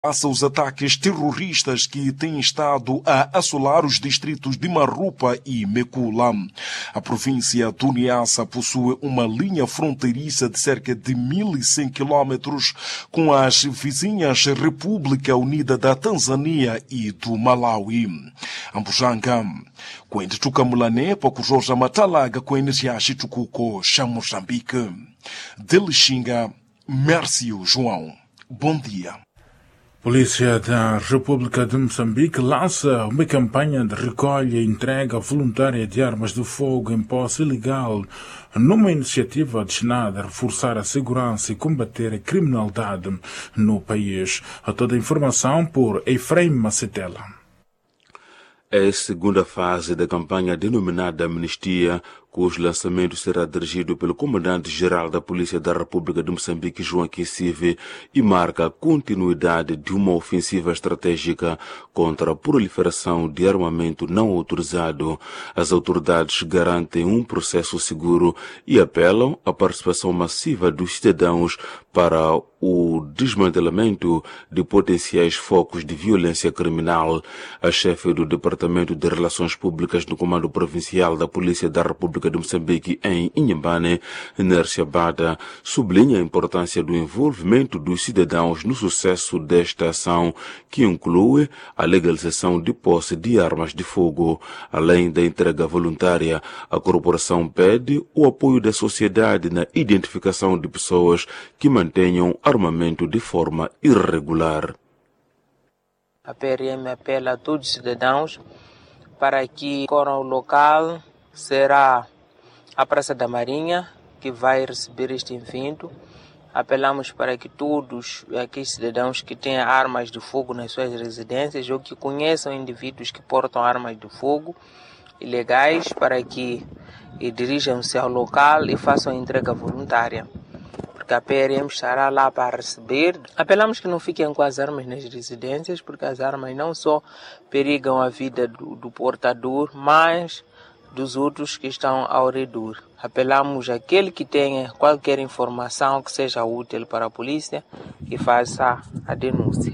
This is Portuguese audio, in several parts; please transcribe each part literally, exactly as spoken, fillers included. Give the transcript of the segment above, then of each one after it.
passa os ataques terroristas que têm estado a assolar os distritos de Marrupa e Mekula. A província do Niassa possui uma linha fronteiriça de cerca de mil e cem quilómetros com as vizinhas República Unida da Tanzânia e do Malawi. Ambujanga, kwende tukamulane pakuroja matalaga kwene ziashi tukuko cha Moçambique. De Lixinga, Mércio João. Bom dia. Polícia da República de Moçambique lança uma campanha de recolha e entrega voluntária de armas de fogo em posse ilegal, numa iniciativa destinada a reforçar a segurança e combater a criminalidade no país. A toda a informação por Efraim Macetela. É a segunda fase da campanha denominada Amnistia, cujo lançamento será dirigido pelo Comandante-Geral da Polícia da República de Moçambique, Joaquim Sive, e marca a continuidade de uma ofensiva estratégica contra a proliferação de armamento não autorizado. As autoridades garantem um processo seguro e apelam à participação massiva dos cidadãos para o desmantelamento de potenciais focos de violência criminal. A chefe do Departamento de Relações Públicas do Comando Provincial da Polícia da República de Moçambique em Inhambane, Nércia Bada, sublinha a importância do envolvimento dos cidadãos no sucesso desta ação, que inclui a legalização de posse de armas de fogo. Além da entrega voluntária, a corporação pede o apoio da sociedade na identificação de pessoas que mantenham armamento de forma irregular. A P R M apela a todos os cidadãos para que corram ao local. Será a Praça da Marinha que vai receber este evento. Apelamos para que todos aqueles cidadãos que têm armas de fogo nas suas residências ou que conheçam indivíduos que portam armas de fogo ilegais para que dirijam-se ao local e façam a entrega voluntária. Porque a P R M estará lá para receber. Apelamos que não fiquem com as armas nas residências, porque as armas não só perigam a vida do, do portador, mas dos outros que estão ao redor. Apelamos àquele que tenha qualquer informação que seja útil para a polícia e faça a denúncia.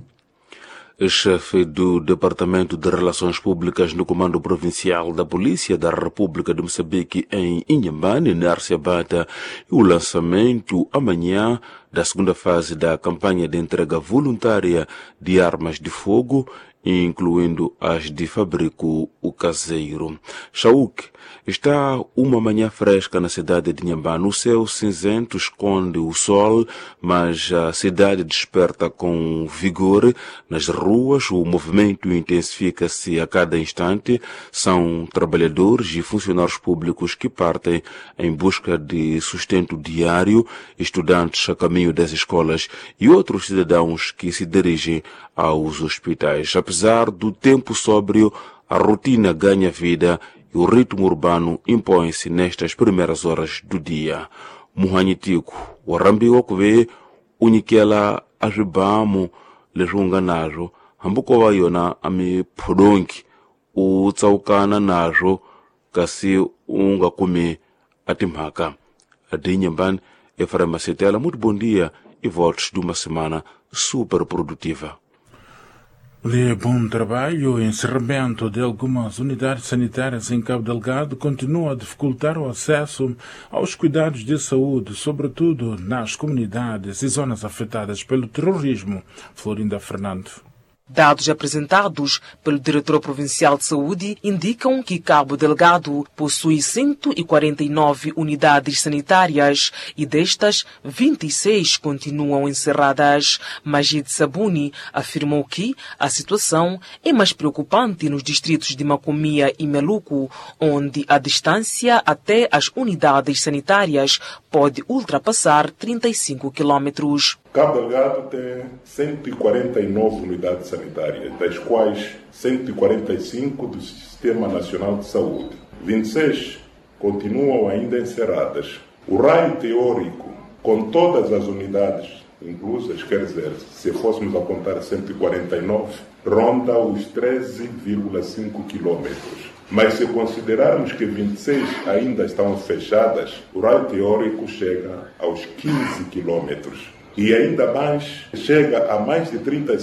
O chefe do Departamento de Relações Públicas no Comando Provincial da Polícia da República de Moçambique em Inhambane, Nércia Bata, e o lançamento amanhã da segunda fase da campanha de entrega voluntária de armas de fogo, incluindo as de fabrico o caseiro. Chauk, está uma manhã fresca na cidade de Inhambane. O céu cinzento esconde o sol, mas a cidade desperta com vigor. Nas ruas, o movimento intensifica-se a cada instante. São trabalhadores e funcionários públicos que partem em busca de sustento diário, estudantes a caminho das escolas e outros cidadãos que se dirigem aos hospitais. Apesar do tempo sóbrio, a rotina ganha vida e o ritmo urbano impõe-se nestas primeiras horas do dia. Muhanitico, o rambi okve, unikela arribamo lejunga najo, hambuko wayona ami pudonki, o tsaukana najo, kasi unga kume atimhaka. Adinhamban, Efraim Macetela, muito bom dia e votos de uma semana super produtiva. De bom trabalho, o encerramento de algumas unidades sanitárias em Cabo Delgado continua a dificultar o acesso aos cuidados de saúde, sobretudo nas comunidades e zonas afetadas pelo terrorismo. Florinda Fernando. Dados apresentados pelo Diretor Provincial de Saúde indicam que Cabo Delgado possui cento e quarenta e nove unidades sanitárias e destas, vinte e seis continuam encerradas. Majid Sabuni afirmou que a situação é mais preocupante nos distritos de Macomia e Meluco, onde a distância até as unidades sanitárias pode ultrapassar trinta e cinco quilômetros. Cabo Delgado tem cento e quarenta e nove unidades sanitárias, das quais cento e quarenta e cinco do Sistema Nacional de Saúde. vinte e seis continuam ainda encerradas. O raio teórico, com todas as unidades inclusas, quer dizer, se fôssemos a contar cento e quarenta e nove, ronda os treze vírgula cinco quilômetros. Mas se considerarmos que vinte e seis ainda estão fechadas, o raio teórico chega aos quinze quilômetros. E ainda mais, chega a mais de trinta